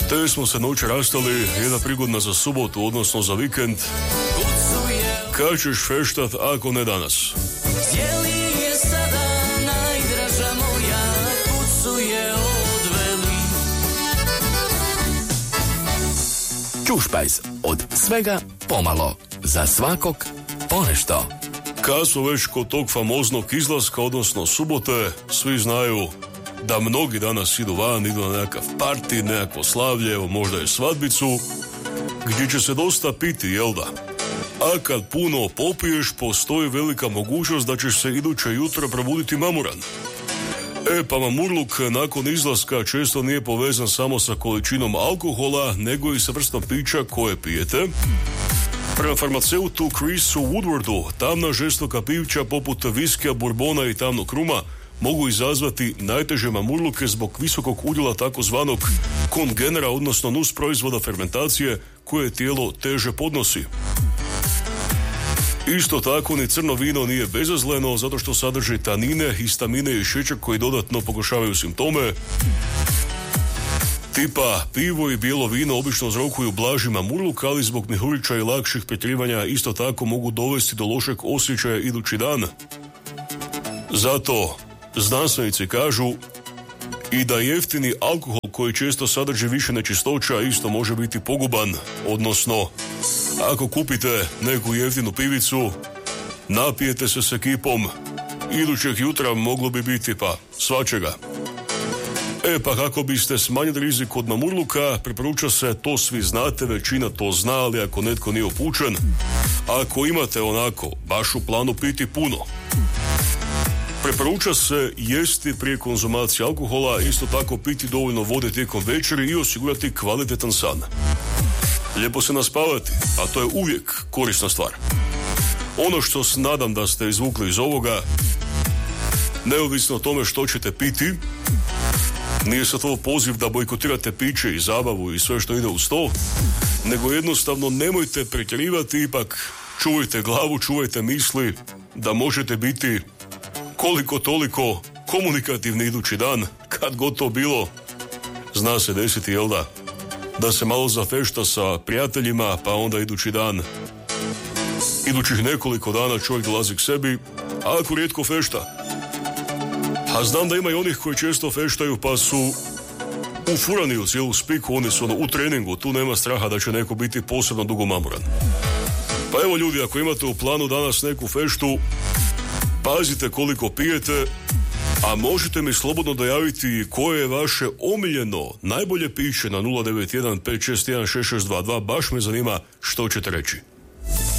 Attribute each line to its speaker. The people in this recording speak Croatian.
Speaker 1: Te smo se noć rastali, jedna prigodna za subotu, odnosno za vikend. Kad ćeš feštat ako ne danas?
Speaker 2: Cijeli je sada najdraža moja, kucu je odveli.
Speaker 3: Čušpajz, od svega pomalo, za svakog ponešto.
Speaker 1: Kad smo već kod tog famoznog izlaska, odnosno subote, svi znaju da mnogi danas idu van, idu na nekakav parti, nekakvo slavlje, evo možda je svadbicu, gdje će se dosta piti, jel da? A kad puno popiješ, postoji velika mogućnost da ćeš se iduće jutro probuditi mamuran. Pa mamurluk nakon izlaska često nije povezan samo sa količinom alkohola, nego i sa vrstom pića koje pijete. Prema farmaceutu Chrisu Woodwardu, tamna žestoka pića poput viskija, bourbona i tamnog ruma mogu izazvati najteže mamurluke zbog visokog udjela takozvanog kongenera, odnosno nus proizvoda fermentacije koje tijelo teže podnosi. Isto tako ni crno vino nije bezazleno zato što sadrži tanine, histamine i šećer koji dodatno pogoršavaju simptome. Tipa pivo i bijelo vino obično uzrokuju blaži mamurluk, ali zbog mjehurića i lakših pretjerivanja isto tako mogu dovesti do lošeg osjećaja idući dan. Zato znanstvenici kažu i da jeftini alkohol koji često sadrži više nečistoća isto može biti poguban, odnosno ako kupite neku jeftinu pivicu, napijete se s ekipom, idućeg jutra moglo bi biti pa svačega. Pa kako biste smanjili rizik od mamurluka, preporuča se, to svi znate, većina to zna, ali ako netko nije upućen, ako imate onako baš u planu piti puno, preporuča se jesti prije konzumacije alkohola, isto tako piti dovoljno vode tijekom večeri i osigurati kvalitetan san. Lijepo se naspavati, a to je uvijek korisna stvar. Ono što se nadam da ste izvukli iz ovoga, neovisno o tome što ćete piti, nije sad ovo poziv da bojkotirate piće i zabavu i sve što ide uz to, nego jednostavno nemojte pretjerivati, ipak čuvajte glavu, čuvajte misli, da možete biti koliko toliko komunikativni idući dan, kad god to bilo, zna se desiti, jel da se malo zafešta sa prijateljima, pa onda idući dan, idućih nekoliko dana čovjek dolazi k sebi, a ako rijetko fešta. A znam da ima i onih koji često feštaju pa su ufurani u cijelu spiku, oni su u treningu, tu nema straha da će neko biti posebno dugo mamuran. Pa evo ljudi, ako imate u planu danas neku feštu, pazite koliko pijete, a možete mi slobodno dojaviti koje je vaše omiljeno najbolje piće na 091 561 6622, baš me zanima što ćete reći.